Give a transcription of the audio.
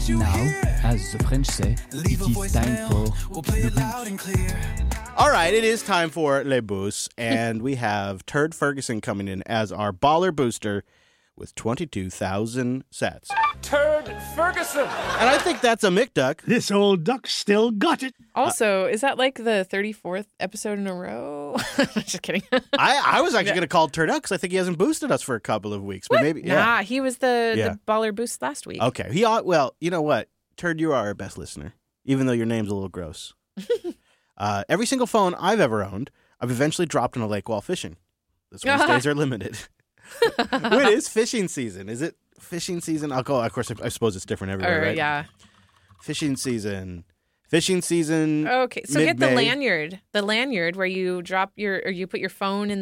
Now, as the French say, it is time for Le Boost. All right, it is time for Le Boost, and we have Turd Ferguson coming in as our baller booster with 22,000 sats. Turd Ferguson! And I think that's a McDuck. This old duck still got it. Also, is that like the 34th episode in a row? Just kidding. I was actually going to call Turd out because I think he hasn't boosted us for a couple of weeks. But maybe, Nah, he was the baller boost last week. Okay. Well, you know what? Turd, you are our best listener, even though your name's a little gross. Every single phone I've ever owned, I've eventually dropped in a lake while fishing. This one's days are limited. It is fishing season. Is it fishing season? Of course, I suppose it's different everywhere, right? Yeah. Fishing season. Fishing season. Okay, so get the mid-May. lanyard where you drop you put your phone in